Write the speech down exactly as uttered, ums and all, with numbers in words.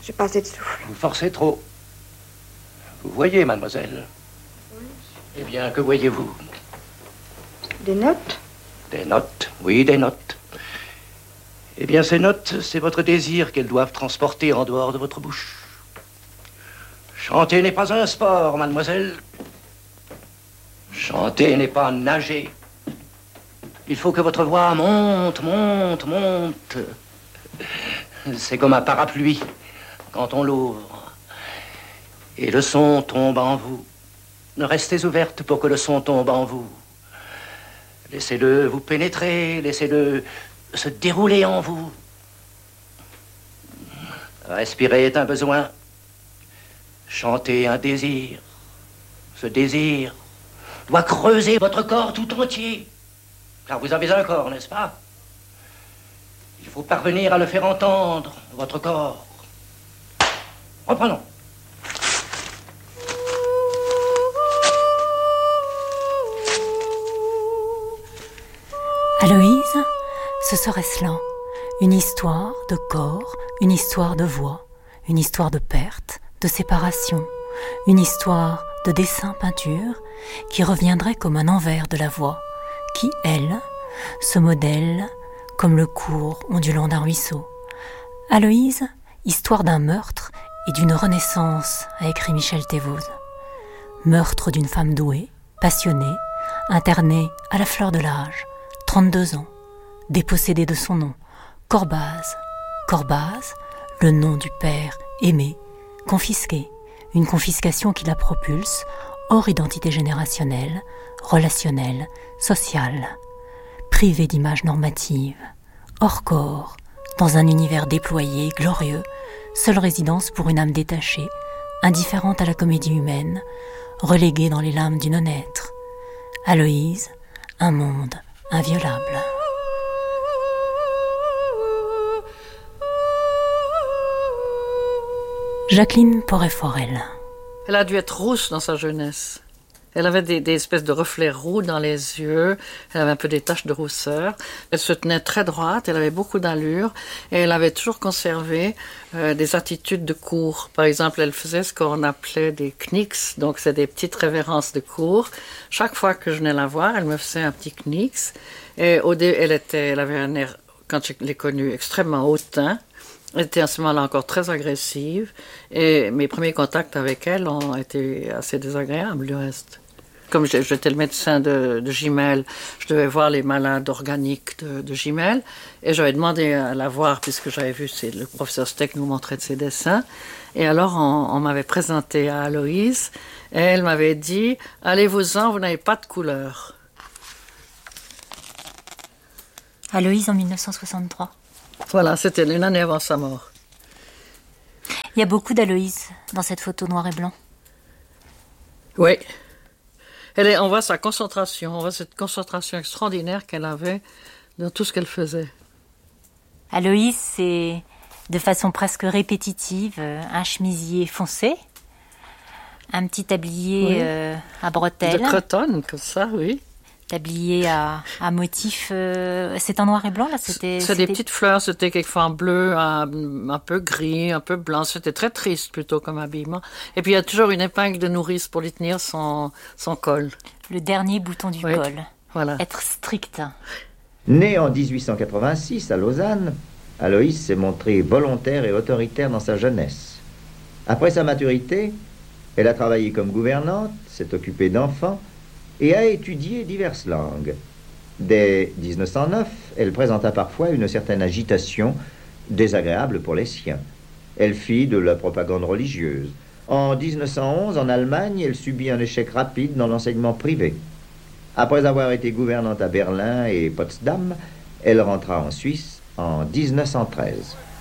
J'ai pas assez de souffle. Vous forcez trop. Vous voyez, mademoiselle? Oui. Eh bien, que voyez-vous? Des notes? Des notes, oui, des notes. Eh bien, ces notes, c'est votre désir qu'elles doivent transporter en dehors de votre bouche. Chanter n'est pas un sport, mademoiselle. Chanter n'est pas nager. Il faut que votre voix monte, monte, monte. C'est comme un parapluie quand on l'ouvre. Et le son tombe en vous. Restez ouverte pour que le son tombe en vous. Laissez-le vous pénétrer, laissez-le se dérouler en vous. Respirer est un besoin. Chanter un désir. Ce désir doit creuser votre corps tout entier. Car vous avez un corps, n'est-ce pas? Il faut parvenir à le faire entendre, votre corps. Reprenons. Aloïse, ce serait cela. Une histoire de corps, une histoire de voix, une histoire de perte, de séparation, une histoire de dessin-peinture qui reviendrait comme un envers de la voix, qui, elle, se modèle comme le cours ondulant d'un ruisseau. Aloïse, histoire d'un meurtre et d'une renaissance, a écrit Michel Thévause. Meurtre d'une femme douée, passionnée, internée à la fleur de l'âge, trente-deux ans, dépossédée de son nom, Corbaz. Corbaz, le nom du père aimé, confisqué, une confiscation qui la propulse hors identité générationnelle, relationnelle, sociale, privée d'images normatives, hors corps, dans un univers déployé, glorieux, seule résidence pour une âme détachée, indifférente à la comédie humaine, reléguée dans les limbes du non-être. Aloïse, un monde inviolable. Jacqueline Porret-Forel. Elle a dû être rousse dans sa jeunesse. Elle avait des, des espèces de reflets roux dans les yeux, elle avait un peu des taches de rousseur. Elle se tenait très droite, elle avait beaucoup d'allure et elle avait toujours conservé euh, des attitudes de cour. Par exemple, elle faisait ce qu'on appelait des knicks, donc c'est des petites révérences de cour. Chaque fois que je venais la voir, elle me faisait un petit knicks. Et au dé, elle, était, elle avait un air, quand je l'ai connue, extrêmement hautain. Elle était à ce moment-là encore très agressive et mes premiers contacts avec elle ont été assez désagréables du reste. Comme j'étais le médecin de, de Gimel, je devais voir les malades organiques de, de Gimel et j'avais demandé à la voir puisque j'avais vu, c'est, le professeur Steck nous montrait de ses dessins et alors on, on m'avait présenté à Aloïse et elle m'avait dit « Allez-vous-en, vous n'avez pas de couleur ». Aloïse en mille neuf cent soixante-trois. Voilà, c'était une année avant sa mort. Il y a beaucoup d'Aloïse dans cette photo noir et blanc. Oui. Elle est, on voit sa concentration, on voit cette concentration extraordinaire qu'elle avait dans tout ce qu'elle faisait. Aloïse, c'est de façon presque répétitive, un chemisier foncé, un petit tablier oui. euh, à bretelles. De cretonne, comme ça, oui. Tablier à, à motif, euh, c'est en noir et blanc là, c'était. C'est des petites fleurs, c'était quelquefois en bleu, un, un peu gris, un peu blanc. C'était très triste plutôt comme habillement. Et puis il y a toujours une épingle de nourrice pour lui tenir son son col. Le dernier bouton du oui. col. Voilà. Être strict. Née en dix-huit cent quatre-vingt-six à Lausanne, Aloïse s'est montrée volontaire et autoritaire dans sa jeunesse. Après sa maturité, elle a travaillé comme gouvernante, s'est occupée d'enfants et a étudié diverses langues. Dès dix-neuf cent neuf, elle présenta parfois une certaine agitation désagréable pour les siens. Elle fit de la propagande religieuse. En dix-neuf cent onze, en Allemagne, elle subit un échec rapide dans l'enseignement privé. Après avoir été gouvernante à Berlin et Potsdam, elle rentra en Suisse en dix-neuf cent treize.